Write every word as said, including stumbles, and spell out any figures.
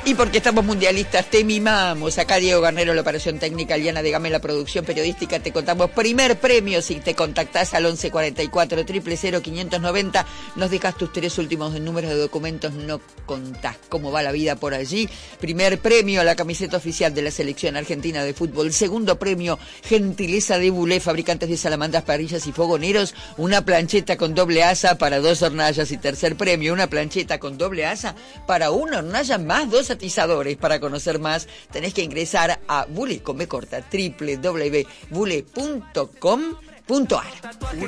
Y porque estamos mundialistas, te mimamos. Acá Diego Garnero, la operación técnica, Liana de Game, la producción periodística. Te contamos primer premio si te contactás al once cuarenta y cuatro, cero cero cero, quinientos noventa. Nos dejas tus tres últimos números de documentos, no contás cómo va la vida por allí. Primer premio, la camiseta oficial de la selección argentina de fútbol. Segundo premio, gentileza de Bulé, fabricantes de salamandas, parrillas y fogoneros. Una plancheta con doble asa para dos hornallas. Y tercer premio, una plancheta con doble asa para una hornalla más dos atizadores. Para conocer más, tenés que ingresar a Bulé, con B corta, doble u doble u doble u punto bule punto com punto ar.